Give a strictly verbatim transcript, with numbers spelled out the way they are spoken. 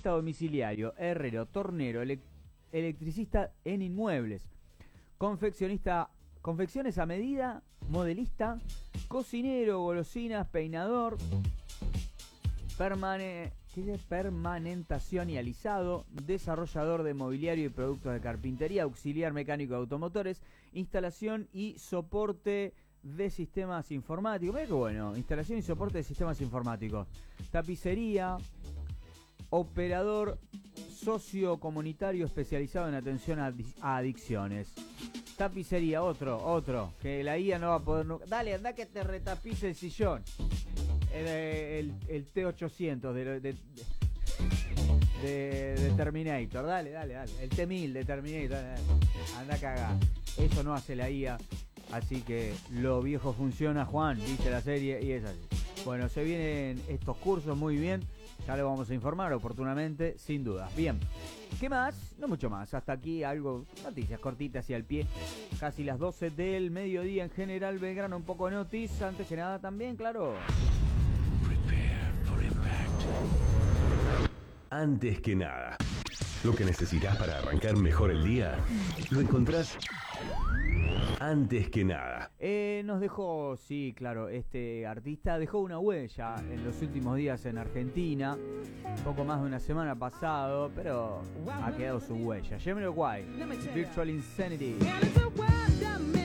Artista domiciliario, herrero, tornero, elec- electricista en inmuebles, confeccionista, confecciones a medida, modelista, cocinero, golosinas, peinador, permane- permanentación y alisado, desarrollador de mobiliario y productos de carpintería, auxiliar mecánico de automotores, instalación y soporte de sistemas informáticos. Mira qué bueno, instalación y soporte de sistemas informáticos, tapicería, operador sociocomunitario especializado en atención a, adic- a adicciones. Tapicería, otro, otro, que la I A no va a poder nunca. Dale, anda que te retapice el sillón. El, el, el T ochocientos de, de, de, de, de Terminator. Dale, dale, dale. El T mil de Terminator. Dale, dale. Anda a cagar. Eso no hace la I A. Así que lo viejo funciona, Juan. Viste la serie y es así. Bueno, se vienen estos cursos muy bien. Ya lo vamos a informar oportunamente, sin dudas. Bien, ¿qué más? No mucho más. Hasta aquí algo, noticias cortitas y al pie. Casi las doce del mediodía en General Belgrano. Un poco de noticias. Antes que nada también, claro. Antes que nada, lo que necesitas para arrancar mejor el día, lo encontrás antes que nada. Eh, nos dejó, sí, claro, este artista dejó una huella en los últimos días en Argentina. Un poco más de una semana pasado, pero ha quedado su huella. Jamiroquai, Virtual Insanity.